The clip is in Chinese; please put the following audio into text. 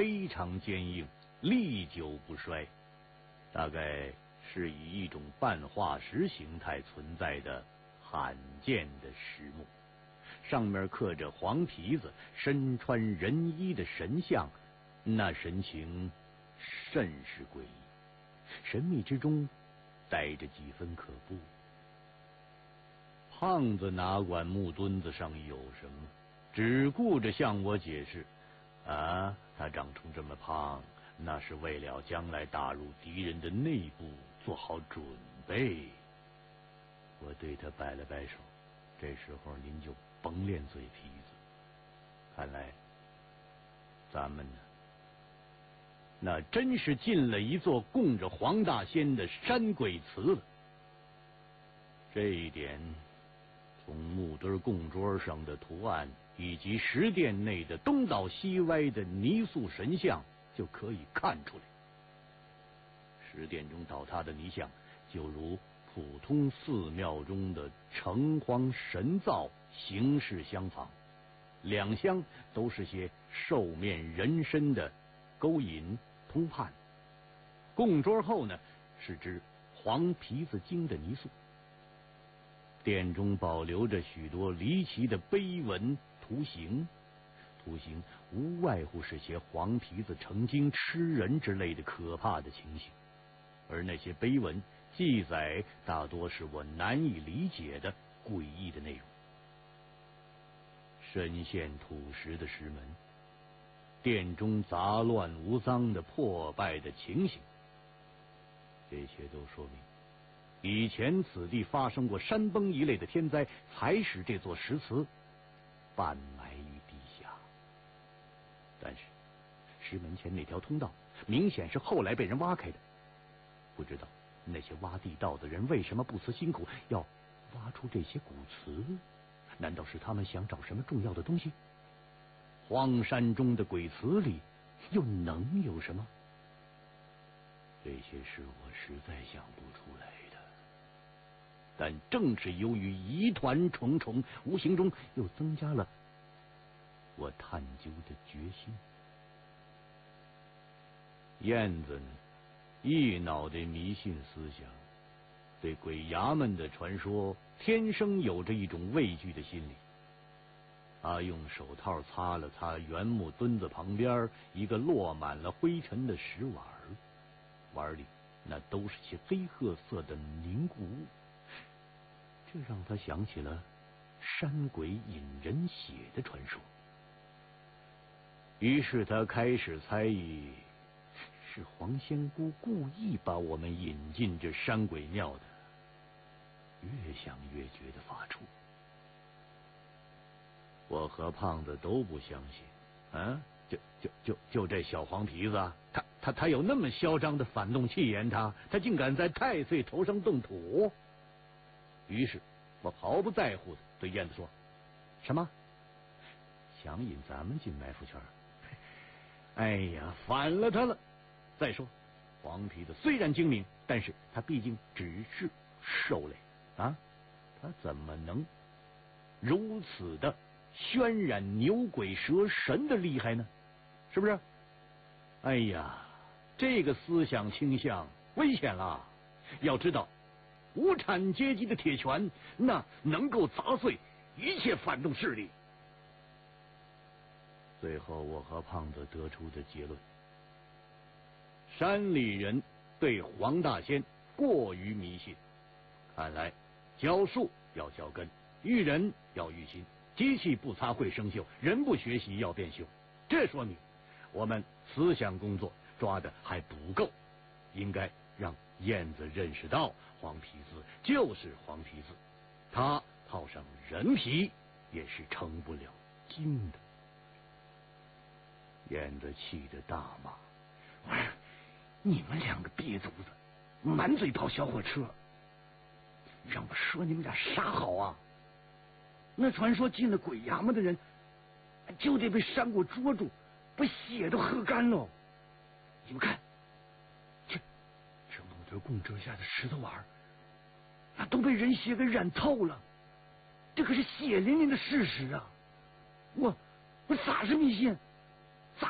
非常坚硬，历久不衰，大概是以一种半化石形态存在的罕见的石木，上面刻着黄皮子、身穿人衣的神像，那神情甚是诡异，神秘之中带着几分可怖。胖子哪管木墩子上有什么，只顾着向我解释啊，他长成这么胖，那是为了将来打入敌人的内部做好准备。我对他摆了摆手，这时候您就甭练嘴皮子，看来咱们呢，那真是进了一座供着黄大仙的山鬼祠了。这一点从木墩供桌上的图案以及石殿内的东倒西歪的泥塑神像就可以看出来。石殿中倒塌的泥像就如普通寺庙中的城隍神灶，形式相仿，两厢都是些兽面人身的勾引通判，供桌后呢是只黄皮子精的泥塑。殿中保留着许多离奇的碑文图形，图形无外乎是些黄皮子成精吃人之类的可怕的情形，而那些碑文记载大多是我难以理解的诡异的内容。深陷土石的石门，殿中杂乱无章的破败的情形，这些都说明以前此地发生过山崩一类的天灾，才使这座石祠半埋于地下。但是石门前那条通道明显是后来被人挖开的，不知道那些挖地道的人为什么不辞辛苦要挖出这些古祠？难道是他们想找什么重要的东西？荒山中的鬼祠里又能有什么？这些事我实在想不出来的，但正是由于疑团重重，无形中又增加了我探究的决心。燕子呢，一脑袋迷信思想，对鬼衙门的传说天生有着一种畏惧的心理。他用手套擦了擦原木墩子旁边一个落满了灰尘的石碗，碗里那都是些黑褐色的凝固物，这让他想起了山鬼饮人血的传说。于是他开始猜疑，是黄仙姑故意把我们引进这山鬼庙的，越想越觉得发怵。我和胖子都不相信啊，就这小黄皮子，他有那么嚣张的反动气焰，他竟敢在太岁头上动土。于是我毫不在乎的对燕子说：“什么？想引咱们进埋伏圈？哎呀，反了他了！再说，黄皮子虽然精明，但是他毕竟只是兽类啊，他怎么能如此的渲染牛鬼蛇神的厉害呢？是不是？哎呀，这个思想倾向危险了！要知道，无产阶级的铁拳那能够砸碎一切反动势力。”最后我和胖子得出的结论：山里人对黄大仙过于迷信，看来教树要教根，育人要育心，机器不擦会生锈，人不学习要变朽。这说明我们思想工作抓的还不够，应该让燕子认识到黄皮子就是黄皮子，他套上人皮也是成不了精的。燕子气得大骂：“你们两个瘪犊子，满嘴跑小火车，让我说你们俩啥好啊？那传说进了鬼衙门的人就得被山鬼捉住，把血都喝干喽。你们看，这木头供桌下的石头碗，那都被人血给染透了，这可是血淋淋的事实啊！我咋是迷信？